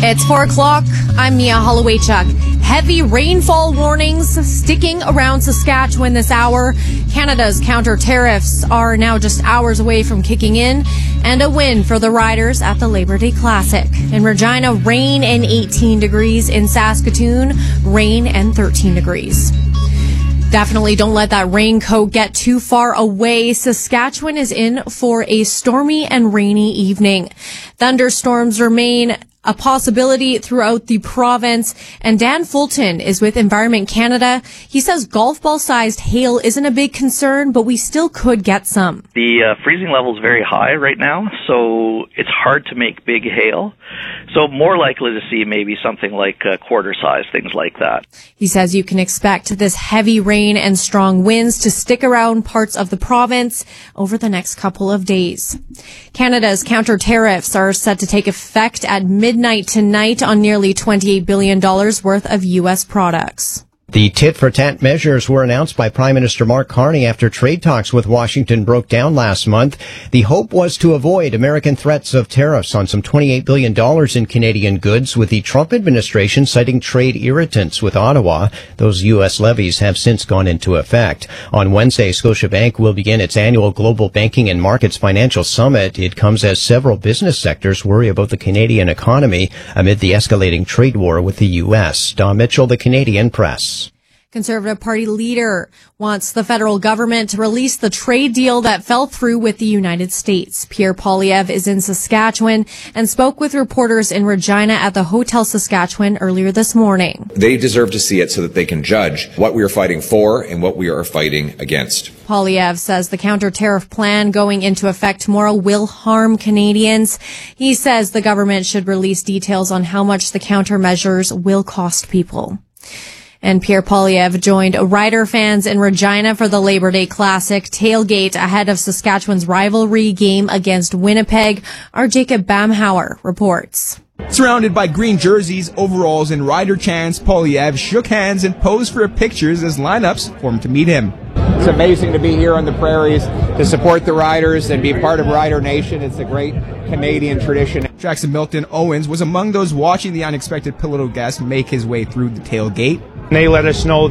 It's 4 o'clock. I'm Mia Holloway-Chuck. Heavy rainfall warnings sticking around Saskatchewan this hour. Canada's counter tariffs are now just hours away from kicking in, and a win for the riders at the Labor Day Classic. In Regina, rain and 18 degrees. In Saskatoon, rain and 13 degrees. Definitely don't let that raincoat get too far away. Saskatchewan is in for a stormy and rainy evening. Thunderstorms remain a possibility throughout the province. And Dan Fulton is with Environment Canada. He says golf ball-sized hail isn't a big concern, but we still could get some. The freezing level is very high right now, so it's hard to make big hail. So more likely to see maybe something like quarter size, things like that. He says you can expect this heavy rain and strong winds to stick around parts of the province over the next couple of days. Canada's counter tariffs are set to take effect at midnight tonight on nearly $28 billion worth of U.S. products. The tit-for-tat measures were announced by Prime Minister Mark Carney after trade talks with Washington broke down last month. The hope was to avoid American threats of tariffs on some $28 billion in Canadian goods, with the Trump administration citing trade irritants with Ottawa. Those U.S. levies have since gone into effect. On Wednesday, Scotiabank will begin its annual Global Banking and Markets Financial Summit. It comes as several business sectors worry about the Canadian economy amid the escalating trade war with the U.S. Don Mitchell, the Canadian Press. Conservative Party leader wants the federal government to release the trade deal that fell through with the United States. Pierre Poilievre is in Saskatchewan and spoke with reporters in Regina at the Hotel Saskatchewan earlier this morning. They deserve to see it so that they can judge what we are fighting for and what we are fighting against. Poilievre says the counter-tariff plan going into effect tomorrow will harm Canadians. He says the government should release details on how much the countermeasures will cost people. And Pierre Poilievre joined rider fans in Regina for the Labor Day Classic tailgate ahead of Saskatchewan's rivalry game against Winnipeg. Our Jacob Bamhauer reports. Surrounded by green jerseys, overalls, and rider chants, Poilievre shook hands and posed for pictures as lineups formed to meet him. It's amazing to be here on the prairies to support the riders and be part of Rider Nation. It's a great Canadian tradition. Jackson Milton Owens was among those watching the unexpected pivotal guest make his way through the tailgate. They let us know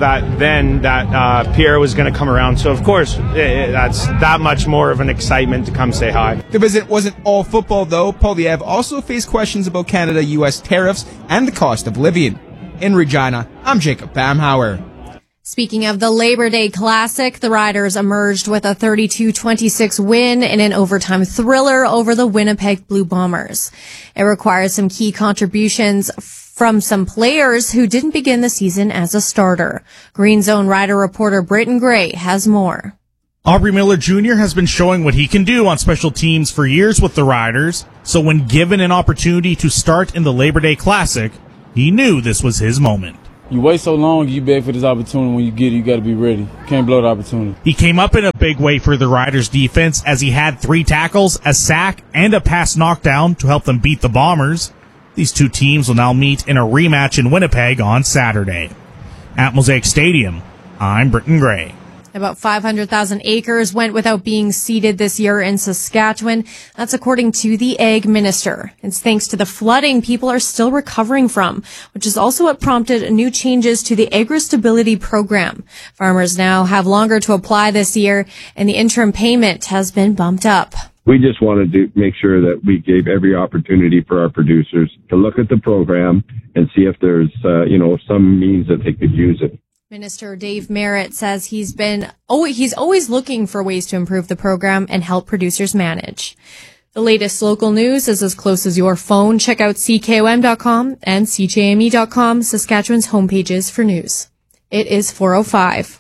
that Pierre was going to come around. So, of course, that's that much more of an excitement to come say hi. The visit wasn't all football, though. Poilievre also faced questions about Canada-U.S. tariffs and the cost of living. In Regina, I'm Jacob Bamhauer. Speaking of the Labor Day Classic, the Riders emerged with a 32-26 win in an overtime thriller over the Winnipeg Blue Bombers. It requires some key contributions from some players who didn't begin the season as a starter. Green Zone Rider reporter Britton Gray has more. Aubrey Miller Jr. has been showing what he can do on special teams for years with the Riders, so when given an opportunity to start in the Labor Day Classic, he knew this was his moment. You wait so long, you beg for this opportunity. When you get it, you got to be ready. You can't blow the opportunity. He came up in a big way for the Riders defense as he had 3 tackles, a sack, and a pass knockdown to help them beat the Bombers. These two teams will now meet in a rematch in Winnipeg on Saturday. At Mosaic Stadium, I'm Britton Gray. About 500,000 acres went without being seeded this year in Saskatchewan. That's according to the Ag Minister. It's thanks to the flooding people are still recovering from, which is also what prompted new changes to the Agri-Stability Program. Farmers now have longer to apply this year, and the interim payment has been bumped up. We just wanted to make sure that we gave every opportunity for our producers to look at the program and see if there's, some means that they could use it. Minister Dave Merritt says he's always looking for ways to improve the program and help producers manage. The latest local news is as close as your phone. Check out CKOM.com and CJME.com, Saskatchewan's homepages for news. It is 4:05.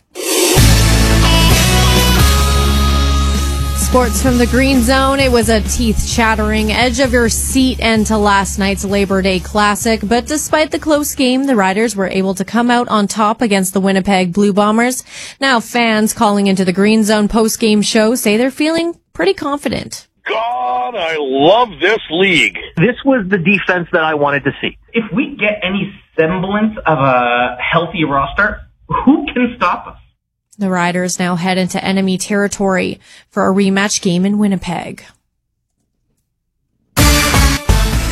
Sports from the Green Zone. It was a teeth-chattering, edge-of-your-seat end to last night's Labor Day Classic, but despite the close game, the Riders were able to come out on top against the Winnipeg Blue Bombers. Now fans calling into the Green Zone post-game show say they're feeling pretty confident. God, I love this league. This was the defense that I wanted to see. If we get any semblance of a healthy roster, who can stop us? The Riders now head into enemy territory for a rematch game in Winnipeg.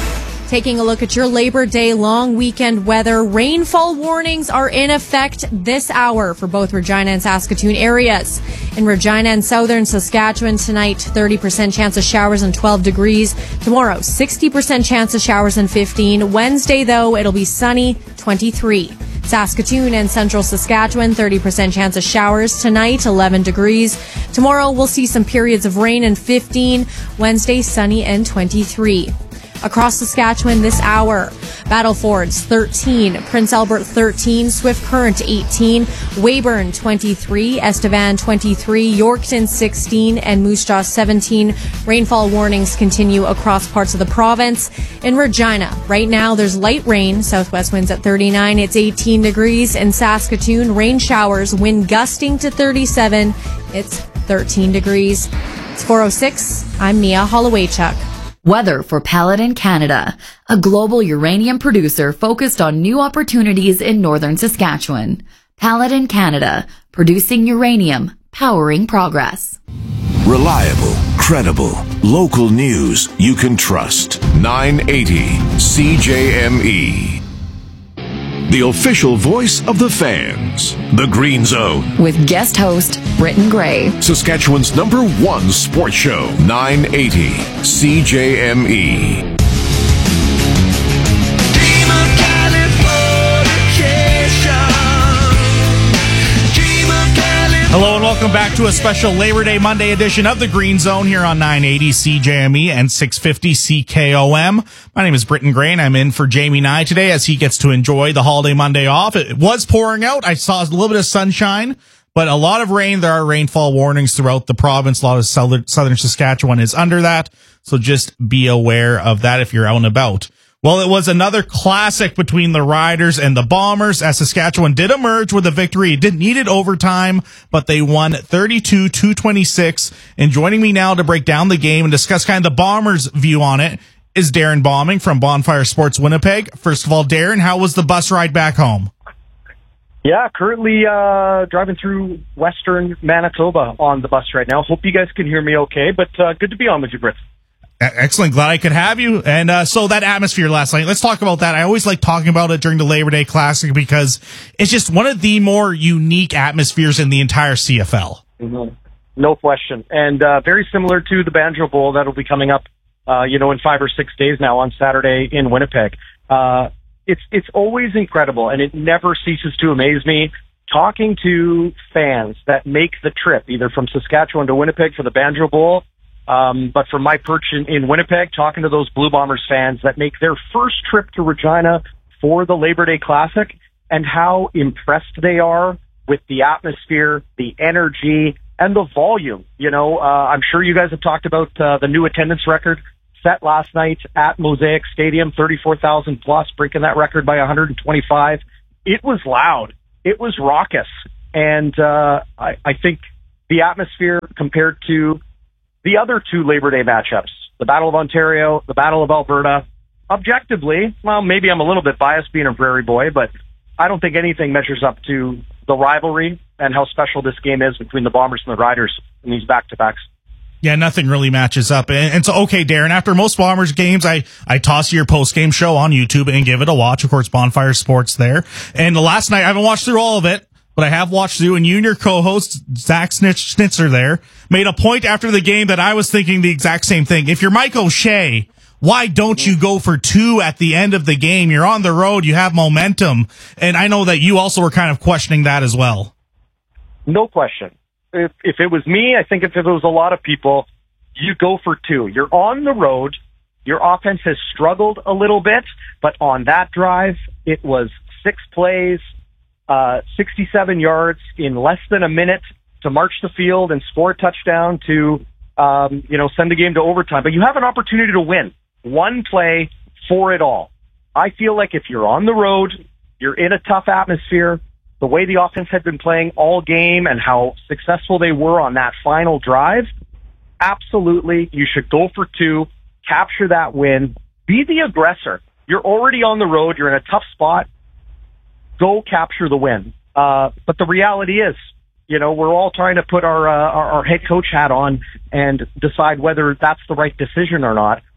Taking a look at your Labor Day long weekend weather, rainfall warnings are in effect this hour for both Regina and Saskatoon areas. In Regina and southern Saskatchewan tonight, 30% chance of showers and 12 degrees. Tomorrow, 60% chance of showers and 15. Wednesday, though, it'll be sunny, 23. Saskatoon and central Saskatchewan, 30% chance of showers tonight, 11 degrees. Tomorrow, we'll see some periods of rain and 15. Wednesday, sunny and 23. Across Saskatchewan this hour, Battle Fords 13, Prince Albert 13, Swift Current 18, Weyburn 23, Estevan 23, Yorkton 16, and Moose Jaw 17. Rainfall warnings continue across parts of the province. In Regina, right now there's light rain, southwest winds at 39, it's 18 degrees. In Saskatoon, rain showers, wind gusting to 37, it's 13 degrees. It's 4:06, I'm Mia Holloway-Chuck. Weather for Paladin Canada, a global uranium producer focused on new opportunities in northern Saskatchewan. Paladin Canada, producing uranium, powering progress. Reliable, credible, local news you can trust. 980 CJME. The official voice of the fans. The Green Zone. With guest host, Britton Gray. Saskatchewan's #1 sports show. 980 CJME. Hello and welcome back to a special Labor Day Monday edition of the Green Zone here on 980 CJME and 650 CKOM. My name is Britton Gray and I'm in for Jamie Nye today as he gets to enjoy the holiday Monday off. It was pouring out. I saw a little bit of sunshine, but a lot of rain. There are rainfall warnings throughout the province. A lot of southern Saskatchewan is under that. So just be aware of that if you're out and about. Well, it was another classic between the Riders and the Bombers as Saskatchewan did emerge with a victory. It didn't need it overtime, but they won 32-26. And joining me now to break down the game and discuss kind of the Bombers' view on it is Darren Bombing from Bonfire Sports Winnipeg. First of all, Darren, how was the bus ride back home? Yeah, currently driving through western Manitoba on the bus right now. Hope you guys can hear me okay, but good to be on with you, Britt. Excellent. Glad I could have you. And so that atmosphere last night, let's talk about that. I always like talking about it during the Labor Day Classic because it's just one of the more unique atmospheres in the entire CFL. Mm-hmm. No question. And very similar to the Banjo Bowl that'll be coming up, in 5 or 6 days now on Saturday in Winnipeg. It's always incredible, and it never ceases to amaze me talking to fans that make the trip, either from Saskatchewan to Winnipeg for the Banjo Bowl, but from my perch in Winnipeg, talking to those Blue Bombers fans that make their first trip to Regina for the Labor Day Classic and how impressed they are with the atmosphere, the energy, and the volume. I'm sure you guys have talked about the new attendance record set last night at Mosaic Stadium, 34,000 plus, breaking that record by 125. It was loud. It was raucous. And I think the atmosphere compared to the other two Labor Day matchups, the Battle of Ontario, the Battle of Alberta, objectively, well, maybe I'm a little bit biased being a Prairie boy, but I don't think anything measures up to the rivalry and how special this game is between the Bombers and the Riders in these back-to-backs. Yeah, nothing really matches up. And so, okay, Darren, after most Bombers games, I toss your post-game show on YouTube and give it a watch. Of course, Bonfire Sports there. And last night, I haven't watched through all of it, but I have watched through, and you and your co-host, Zach Schnitzer there, made a point after the game that I was thinking the exact same thing. If you're Mike O'Shea, why don't you go for two at the end of the game? You're on the road, you have momentum. And I know that you also were kind of questioning that as well. No question. If it was me, I think if it was a lot of people, you go for two. You're on the road. Your offense has struggled a little bit, but on that drive, it was 6 plays, 67 yards in less than a minute to march the field and score a touchdown to, send the game to overtime. But you have an opportunity to win. One play for it all. I feel like if you're on the road, you're in a tough atmosphere, the way the offense had been playing all game and how successful they were on that final drive, absolutely, you should go for two, capture that win, be the aggressor. You're already on the road. You're in a tough spot. Go capture the win. But the reality is, we're all trying to put our head coach hat on and decide whether that's the right decision or not.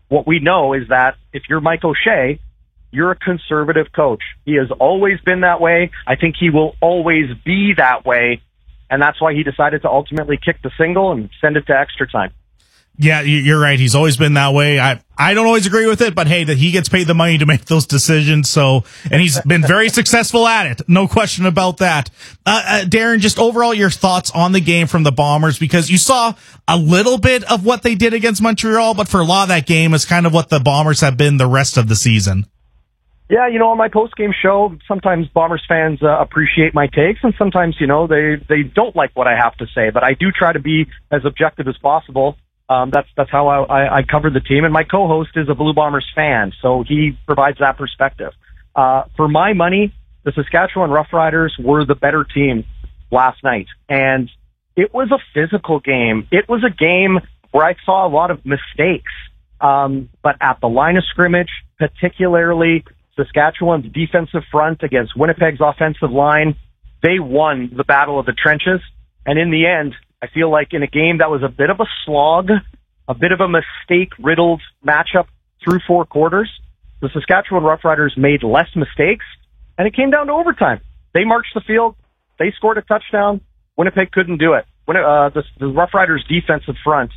what we know is that if you're Mike O'Shea, you're a conservative coach. He has always been that way. I think he will always be that way. And that's why he decided to ultimately kick the single and send it to extra time. Yeah, you're right. He's always been that way. I don't always agree with it, but hey, that he gets paid the money to make those decisions. So, and he's been very successful at it. No question about that. Darren, just overall your thoughts on the game from the Bombers, because you saw a little bit of what they did against Montreal, but for a lot of that game is kind of what the Bombers have been the rest of the season. Yeah, on my post-game show, sometimes Bombers fans appreciate my takes, and sometimes, they don't like what I have to say. But I do try to be as objective as possible. That's how I cover the team. And my co-host is a Blue Bombers fan, so he provides that perspective. For my money, the Saskatchewan Roughriders were the better team last night. And it was a physical game. It was a game where I saw a lot of mistakes. But at the line of scrimmage, particularly Saskatchewan's defensive front against Winnipeg's offensive line, they won the battle of the trenches. And in the end, I feel like in a game that was a bit of a slog, a bit of a mistake-riddled matchup through 4 quarters, the Saskatchewan Roughriders made less mistakes, and it came down to overtime. They marched the field. They scored a touchdown. Winnipeg couldn't do it. The Roughriders' defensive front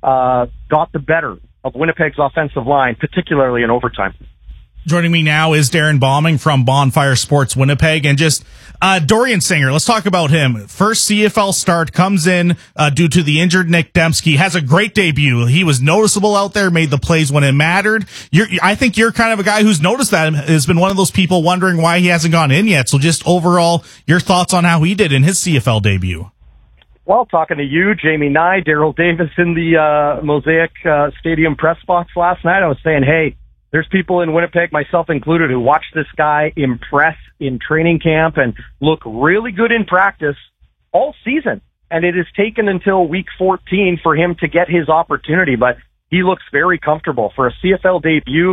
got the better of Winnipeg's offensive line, particularly in overtime. Joining me now is Darren Bombing from Bonfire Sports Winnipeg, and just Dorian Singer. Let's talk about him. First CFL start, comes in due to the injured Nick Dembski, has a great debut. He was noticeable out there, made the plays when it mattered. I think you're kind of a guy who's noticed that, has been one of those people wondering why he hasn't gone in yet. So just overall, your thoughts on how he did in his CFL debut. Well, talking to you, Jamie Nye, Daryl Davis in the Mosaic Stadium press box last night, I was saying, hey, there's people in Winnipeg, myself included, who watched this guy impress in training camp and look really good in practice all season. And it has taken until week 14 for him to get his opportunity, but he looks very comfortable. For a CFL debut,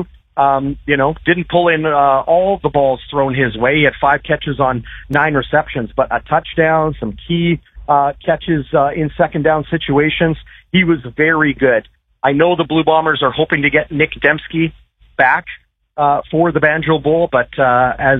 didn't pull in all the balls thrown his way. He had 5 catches on 9 receptions, but a touchdown, some key catches in second down situations. He was very good. I know the Blue Bombers are hoping to get Nick Dembski back for the Banjo Bowl, but as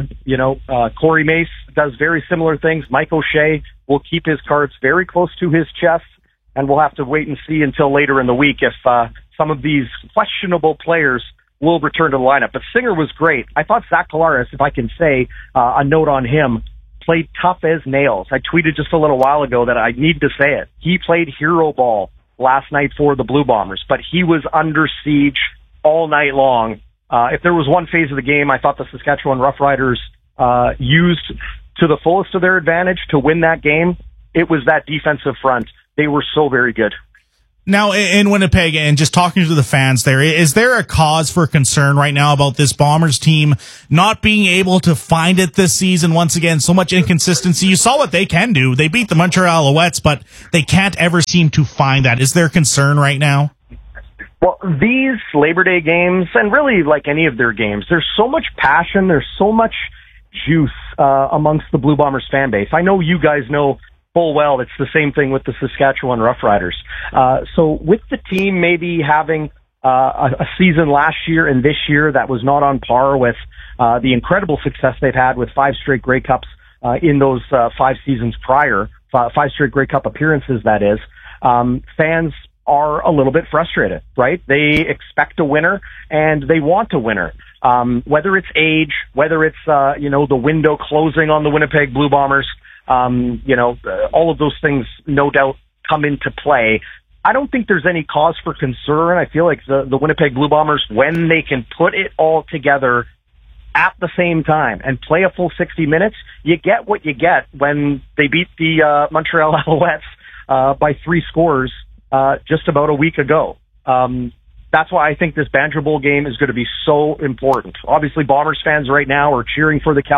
Corey Mace does very similar things. Mike O'Shea will keep his cards very close to his chest, and we'll have to wait and see until later in the week if some of these questionable players will return to the lineup. But Singer was great. I thought Zach Collaros, if I can say a note on him, played tough as nails. I tweeted just a little while ago that I need to say it. He played hero ball last night for the Blue Bombers, but he was under siege all night long. If there was one phase of the game I thought the Saskatchewan Roughriders used to the fullest of their advantage to win that game, it was that defensive front. They were so very good. Now, in Winnipeg, and just talking to the fans there, is there a cause for concern right now about this Bombers team not being able to find it this season? Once again, so much inconsistency. You saw what they can do. They beat the Montreal Alouettes, but they can't ever seem to find that. Is there concern right now? Well, these Labor Day games, and really like any of their games, there's so much passion, there's so much juice amongst the Blue Bombers fan base. I know you guys know full well it's the same thing with the Saskatchewan Roughriders. So with the team maybe having a season last year and this year that was not on par with the incredible success they've had with 5 straight Grey Cups in those 5 seasons prior, 5 straight Grey Cup appearances, that is, fans are a little bit frustrated, right? They expect a winner and they want a winner. Whether it's age, whether it's, the window closing on the Winnipeg Blue Bombers, all of those things no doubt come into play. I don't think there's any cause for concern. I feel like the Winnipeg Blue Bombers, when they can put it all together at the same time and play a full 60 minutes, you get what you get when they beat the Montreal Alouettes by 3 scores just about a week ago. That's why I think this Banjo Bowl game is going to be so important. Obviously, Bombers fans right now are cheering for the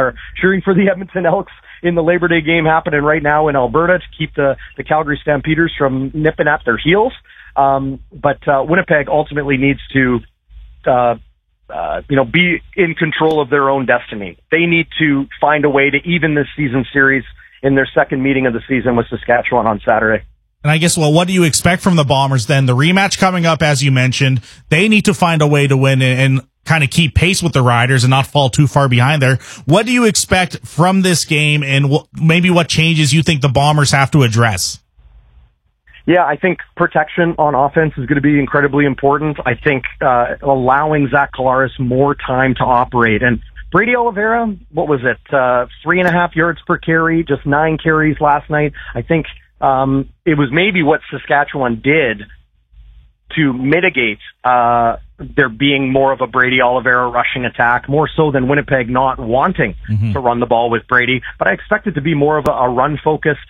Edmonton Elks in the Labor Day game happening right now in Alberta to keep the Calgary Stampeders from nipping at their heels. But Winnipeg ultimately needs to, be in control of their own destiny. They need to find a way to even this season series in their second meeting of the season with Saskatchewan on Saturday. And I guess, well, what do you expect from the Bombers then? The rematch coming up, as you mentioned, they need to find a way to win and kind of keep pace with the Riders and not fall too far behind there. What do you expect from this game, and maybe what changes you think the Bombers have to address? Yeah, I think protection on offense is going to be incredibly important. I think allowing Zach Collaros more time to operate. And Brady Oliveira, what was it, 3.5 yards per carry, just 9 carries last night. I think it was maybe what Saskatchewan did to mitigate there being more of a Brady Oliveira rushing attack, more so than Winnipeg not wanting to run the ball with Brady. But I expect it to be more of a run-focused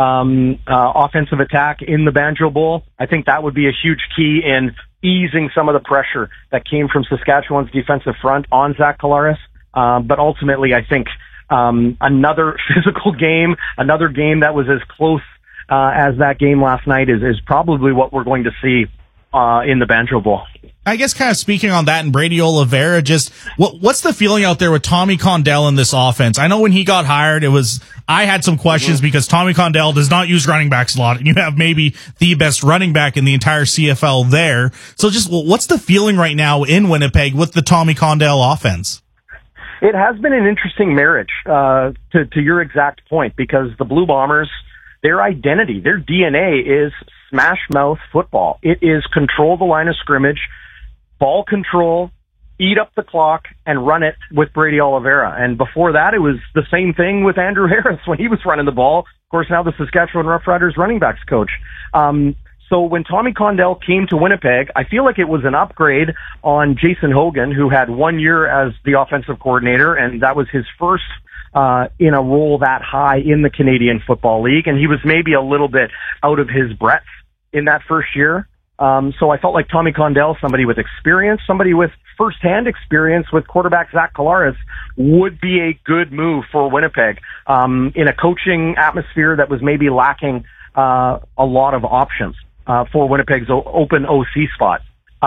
offensive attack in the Banjo Bowl. I think that would be a huge key in easing some of the pressure that came from Saskatchewan's defensive front on Zach Collaros. But ultimately, I think another physical game, another game that was as close as that game last night is probably what we're going to see in the Banjo Bowl. I guess kind of speaking on that and Brady Oliveira, just what's the feeling out there with Tommy Condell in this offense? I know when he got hired, I had some questions because Tommy Condell does not use running backs a lot, and you have maybe the best running back in the entire CFL there. So just what's the feeling right now in Winnipeg with the Tommy Condell offense? It has been an interesting marriage, to your exact point, because the Blue Bombers, their identity, their DNA is smash mouth football. It is control the line of scrimmage, ball control, eat up the clock, and run it with Brady Oliveira. And before that, it was the same thing with Andrew Harris when he was running the ball. Of course, now the Saskatchewan Roughriders running backs coach. So when Tommy Condell came to Winnipeg, I feel like it was an upgrade on Jason Hogan, who had 1 year as the offensive coordinator, and that was his first in a role that high in the Canadian Football League, and he was maybe a little bit out of his breadth in that first year. So I felt like Tommy Condell, somebody with experience, somebody with firsthand experience with quarterback Zach Collaros, would be a good move for Winnipeg in a coaching atmosphere that was maybe lacking a lot of options for Winnipeg's open OC spot.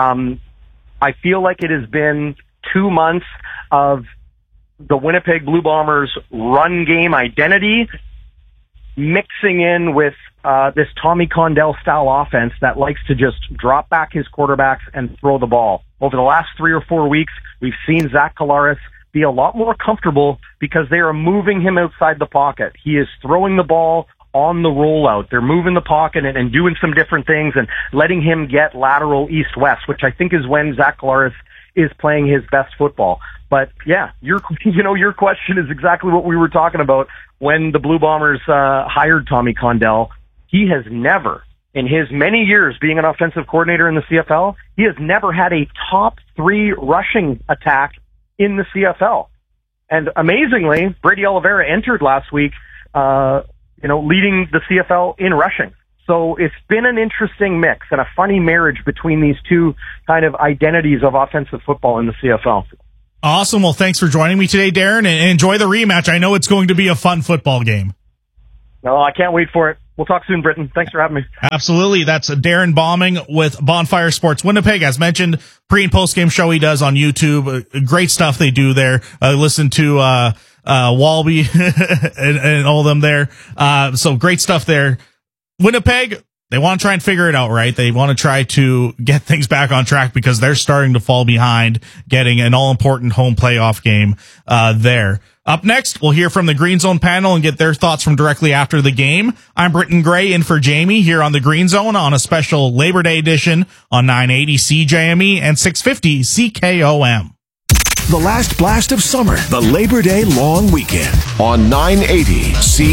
I feel like it has been 2 months of the Winnipeg Blue Bombers run game identity mixing in with this Tommy Condell style offense that likes to just drop back his quarterbacks and throw the ball. Over the last 3 or 4 weeks, we've seen Zach Collaros be a lot more comfortable because they are moving him outside the pocket. He is throwing the ball on the rollout. They're moving the pocket and doing some different things and letting him get lateral east-west, which I think is when Zach Collaros is playing his best football. But yeah, your question is exactly what we were talking about when the Blue Bombers hired Tommy Condell. He has never, in his many years being an offensive coordinator in the CFL, he has never had a top 3 rushing attack in the CFL. And amazingly, Brady Oliveira entered last week, leading the CFL in rushing. So it's been an interesting mix and a funny marriage between these two kind of identities of offensive football in the CFL. Awesome. Well, thanks for joining me today, Darren, and enjoy the rematch. I know it's going to be a fun football game. No, I can't wait for it. We'll talk soon, Britton. Thanks for having me. Absolutely. That's Darren Bombing with Bonfire Sports Winnipeg. As mentioned, pre- and post-game show he does on YouTube. Great stuff they do there. Listen to Walby and all of them there. So great stuff there. Winnipeg, they want to try and figure it out, right? They want to try to get things back on track because they're starting to fall behind getting an all-important home playoff game there. Up next, we'll hear from the Green Zone panel and get their thoughts from directly after the game. I'm Britton Gray in for Jamie here on the Green Zone on a special Labor Day edition on 980 CJME and 650 CKOM. The last blast of summer, the Labor Day long weekend on 980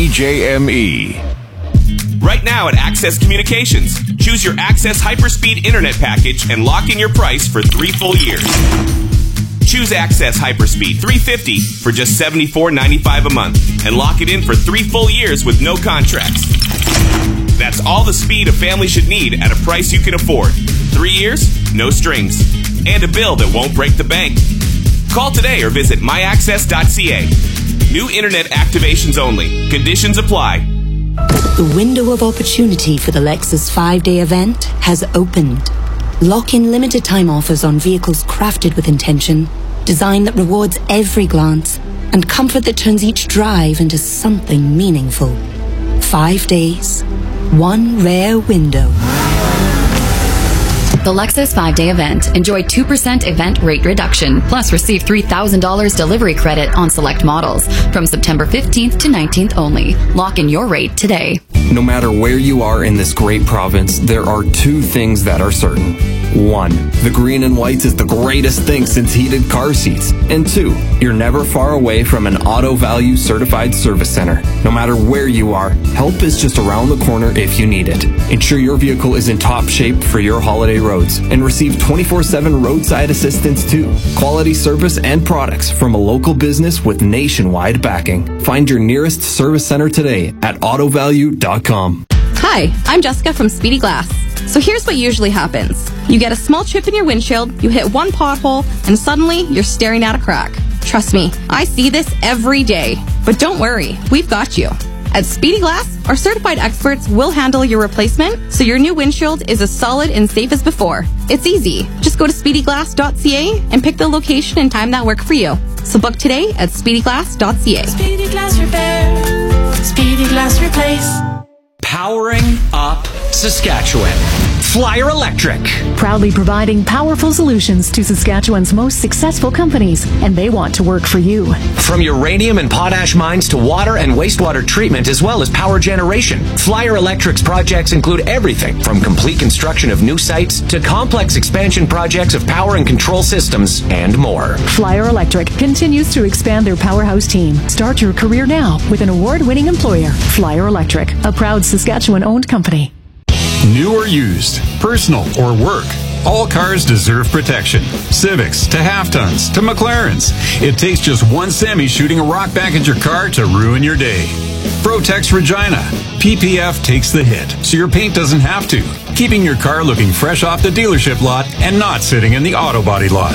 CJME. Right now at Access Communications, choose your Access Hyperspeed Internet package and lock in your price for 3 full years. Choose Access Hyperspeed 350 for just $74.95 a month and lock it in for 3 full years with no contracts. That's all the speed a family should need at a price you can afford. 3 years, no strings, and a bill that won't break the bank. Call today or visit myaccess.ca. New internet activations only. Conditions apply. The window of opportunity for the Lexus 5-day event has opened. Lock in limited time offers on vehicles crafted with intention, design that rewards every glance, and comfort that turns each drive into something meaningful. 5 days. One rare window. The Lexus 5-day event. Enjoy 2% event rate reduction, plus receive $3,000 delivery credit on select models from September 15th to 19th only. Lock in your rate today. No matter where you are in this great province, there are two things that are certain. 1. The green and whites is the greatest thing since heated car seats. And 2. You're never far away from an Auto Value certified service center. No matter where you are, help is just around the corner if you need it. Ensure your vehicle is in top shape for your holiday roads and receive 24/7 roadside assistance too. Quality service and products from a local business with nationwide backing. Find your nearest service center today at autovalue.com. Hi, I'm Jessica from Speedy Glass. So here's what usually happens. You get a small chip in your windshield, you hit one pothole, and suddenly you're staring at a crack. Trust me, I see this every day. But don't worry, we've got you. At Speedy Glass, our certified experts will handle your replacement so your new windshield is as solid and safe as before. It's easy. Just go to speedyglass.ca and pick the location and time that work for you. So book today at speedyglass.ca. Speedy Glass Repair. Speedy Glass Replace. Powering up Saskatchewan. Flyer Electric. Proudly providing powerful solutions to Saskatchewan's most successful companies, and they want to work for you. From uranium and potash mines to water and wastewater treatment, as well as power generation, Flyer Electric's projects include everything from complete construction of new sites to complex expansion projects of power and control systems and more. Flyer Electric continues to expand their powerhouse team. Start your career now with an award-winning employer. Flyer Electric, a proud Saskatchewan-owned company. New or used, personal or work, all cars deserve protection. Civics to half-tons to McLarens. It takes just one semi shooting a rock back at your car to ruin your day. Protex Regina. PPF takes the hit, so your paint doesn't have to, keeping your car looking fresh off the dealership lot and not sitting in the auto body lot.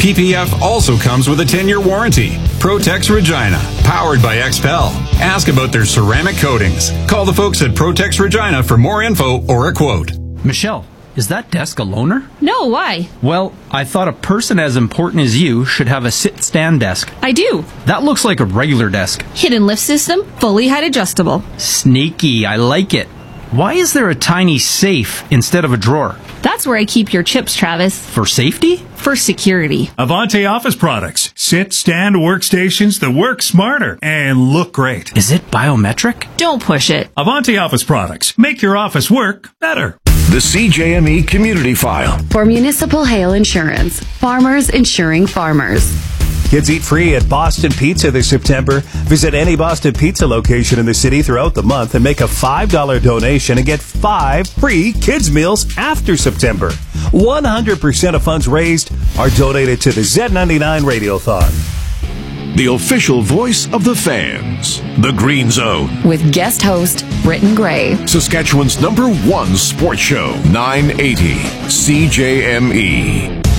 PPF also comes with a 10-year warranty. Protex Regina, powered by XPEL. Ask about their ceramic coatings. Call the folks at Protex Regina for more info or a quote. Michelle, is that desk a loaner? No, why? Well, I thought a person as important as you should have a sit-stand desk. I do. That looks like a regular desk. Hidden lift system, fully height adjustable. Sneaky, I like it. Why is there a tiny safe instead of a drawer? That's where I keep your chips, Travis. For safety? For security. Avante Office products. Sit, stand workstations that work smarter and look great. Is it biometric? Don't push it. Avante Office products. Make your office work better. The CJME Community File. For municipal hail insurance, farmers insuring farmers. Kids eat free at Boston Pizza this September. Visit any Boston Pizza location in the city throughout the month and make a $5 donation and get 5 free kids meals after September. 100% of funds raised are donated to the Z99 Radiothon. The official voice of the fans, The Green Zone. With guest host Britton Gray. Saskatchewan's #1 sports show, 980 CJME.